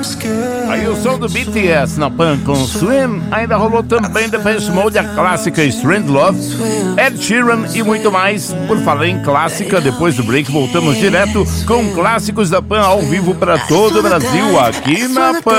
Aí o som do BTS na Pan com Swim. Ainda rolou também Depeche Mode, a clássica Strange Love, Ed Sheeran e muito mais. Por falar em clássica, depois do break voltamos direto com clássicos da Pan ao vivo para todo o Brasil aqui na Pan.